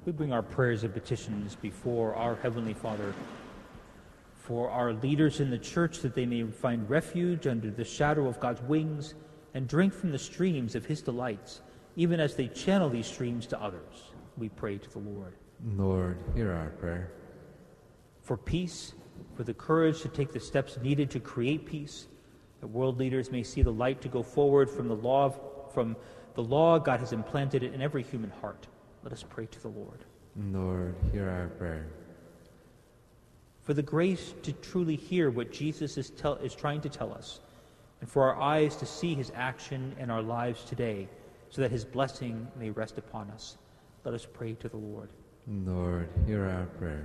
We bring our prayers and petitions before our Heavenly Father, for our leaders in the church, that they may find refuge under the shadow of God's wings and drink from the streams of his delights, even as they channel these streams to others. We pray to the Lord. Lord, hear our prayer. For peace, for the courage to take the steps needed to create peace, that world leaders may see the light to go forward from the law God has implanted in every human heart. Let us pray to the Lord. Lord, hear our prayer. For the grace to truly hear what Jesus is trying to tell us, and for our eyes to see his action in our lives today, so that his blessing may rest upon us. Let us pray to the Lord. Lord, hear our prayer.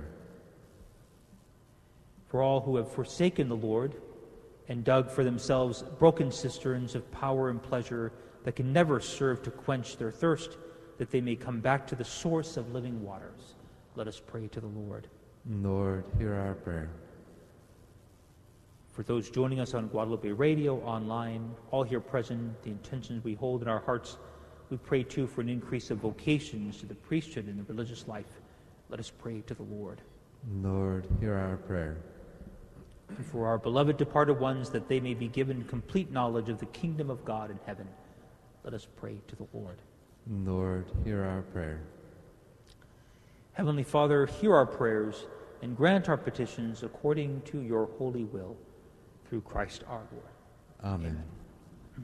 For all who have forsaken the Lord and dug for themselves broken cisterns of power and pleasure that can never serve to quench their thirst, that they may come back to the source of living waters. Let us pray to the Lord. Lord, hear our prayer. For those joining us on Guadalupe Radio, online, all here present, the intentions we hold in our hearts, we pray too for an increase of vocations to the priesthood and the religious life. Let us pray to the Lord. Lord, hear our prayer. And for our beloved departed ones, that they may be given complete knowledge of the kingdom of God in heaven. Let us pray to the Lord. Lord, hear our prayer. Heavenly Father, hear our prayers and grant our petitions according to your holy will, through Christ our Lord. Amen.